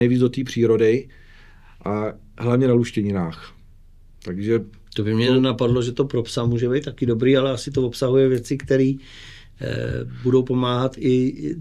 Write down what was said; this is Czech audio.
nejvíc do té přírody a hlavně na luštěninách. Takže to by mě napadlo, že to pro psa může být taky dobrý, ale asi to obsahuje věci, které budou pomáhat i